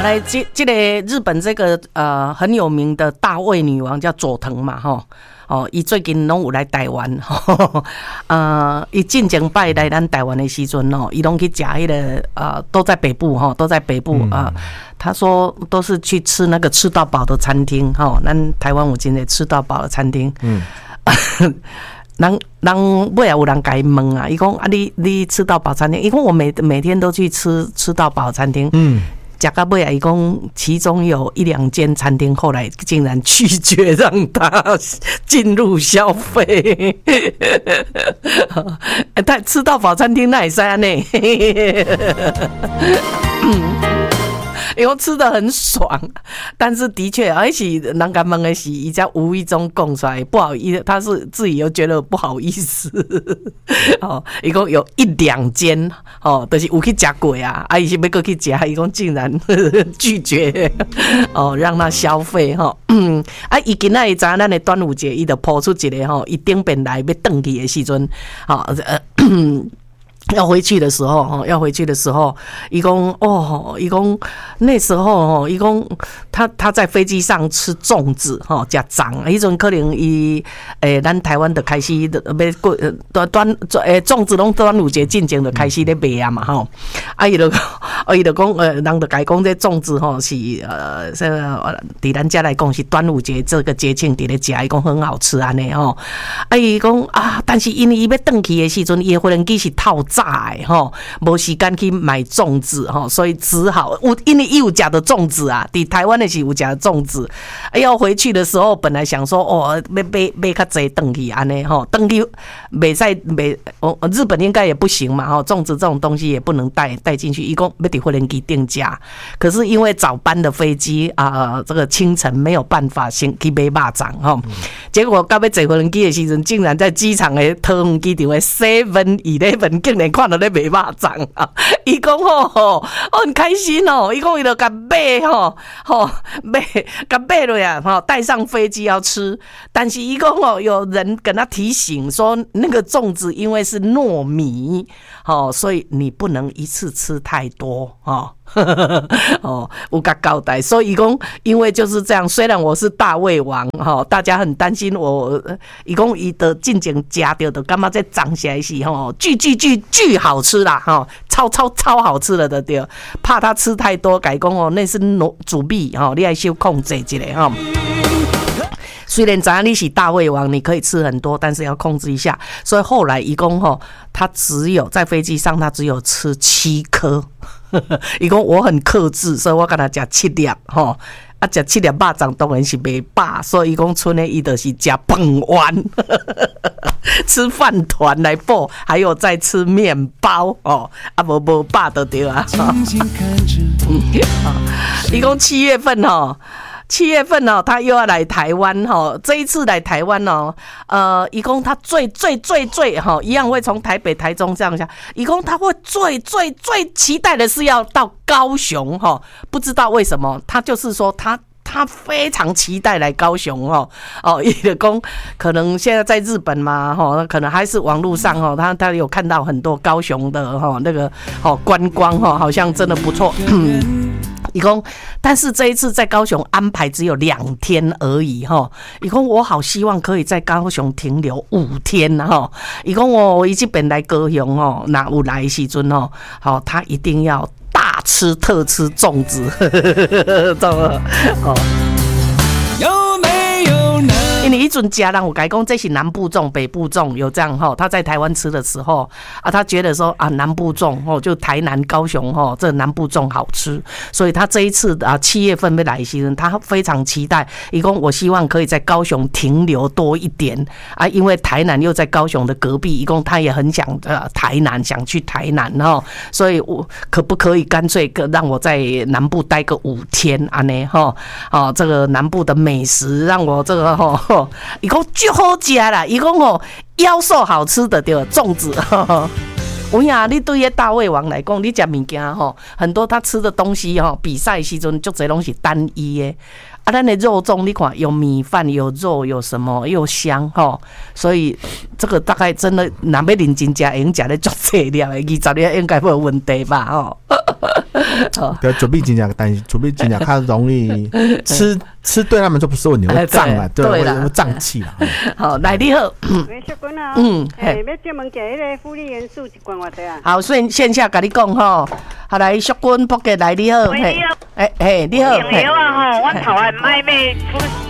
来，这个日本这个很有名的大胃女王叫佐藤嘛，吼。哦，伊最近拢有来台湾，伊进前摆来咱台湾的时阵哦，伊拢去食迄个都在北部哈，都在北部他说都是去吃那个吃到饱的餐厅哈，咱台湾有真的吃到饱的餐厅，人尾也有人甲伊问啊，伊讲啊你吃到饱餐厅，伊讲我每天都去吃到饱餐厅，吃到尾啊，伊讲其中有1-2间餐厅后来竟然拒绝让他进入消费。但吃到饱餐厅那也是安呢，因为吃得很爽，但是的确，而且人家问的是，伊才无意中讲出来，不好意思，他是自己又觉得不好意思。哦，伊讲有1-2间，哦，就是有去吃过啊，伊是要过去吃，伊讲竟然拒绝，哦，让他消费哈。伊今仔日知影咱的端午节，伊就抛出一个吼，伊顶边来要转去的时阵，要回去的时候，伊讲那时候伊讲他在飞机上吃粽子吃粽，迄阵可能咱台湾就开始要过粽子拢端午节进前就开始咧卖啊嘛吼，伊就讲人就甲伊讲这粽子是伫咱家来讲是端午节这个节庆伫咧食，伊讲很好吃安尼吼，伊讲但是因为伊要转去的时阵，伊的飞机是透早的吼，无时间去买粽子吼，所以只好因为有食的粽子啊，伫台湾的是有食的粽子，要回去的时候本来想说要买较济转去安尼吼，转去袂使日本应该也不行嘛吼，粽子这种东西也不能带进去，伊讲要伫飞机顶食，可是因为早班的飞机这个清晨没有办法先去买肉粽吼，结果到要坐飞机的时阵，竟然在机场的桃园机场的 7-11竟然看到咧卖肉粽啊！伊讲很开心哦，伊讲伊就甲买落啊，带上飞机要吃。但是伊讲有人跟他提醒说，那个粽子因为是糯米，所以你不能一次吃太多有甲交代，所以伊讲，因为就是这样。虽然我是大胃王大家很担心我，伊讲伊的进前食到的，感觉这长起来是巨好吃啦超好吃了的对，怕他吃太多，改讲那是主秘你要小控制一下虽然知道你是大胃王，你可以吃很多，但是要控制一下。所以后来伊讲他只有在飞机上，他只有吃7颗。伊讲我很克制，所以我跟他吃7粒吃7粒肉粽当然是袂饱，所以伊讲剩的伊就是吃饭丸，吃饭团来补，还有再吃面包无饱就对啊。伊讲7月份他又要来台湾这一次来台湾伊讲他最一样会从台北、台中这样下，伊讲他会最期待的是要到高雄不知道为什么，他就是说他非常期待来高雄伊就讲可能现在在日本嘛可能还是网络上他有看到很多高雄的那个观光好像真的不错。伊讲，但是这一次在高雄安排只有2天而已伊讲我好希望可以在高雄停留5天伊讲我一本来高雄那有来的时阵他一定要大吃特吃粽子，因为一阵家人有跟他说这是南部粽北部粽有这样他在台湾吃的时候他觉得说南部粽就台南高雄这南部粽好吃，所以他这一次7月份要来的时候他非常期待，他说我希望可以在高雄停留多一点因为台南又在高雄的隔壁，他说他也很想台南，想去台南所以我可不可以干脆让我在南部待个5天这个南部的美食让我这个伊讲最好吃啦，伊讲妖兽好吃的对粽子有影你对于大胃王来讲，你吃物件很多他吃的东西比赛时阵足侪拢是单一的咱的肉粽你看有米饭有肉有什么又香所以这个大概真的若要认真吃，会用吃得足侪了的，20粒应该没有问题吧对，准备真正，但是准备真正较容易吃对他们就不是问题，会胀啊，对，会胀气啦。 好，来你好， 小君啊，要专门加迄个辅利元素一罐偌济啊？ 好，所以线下甲你讲吼，好来小君，伯给来你好， 你好， 你好， 朋友啊吼，我头还买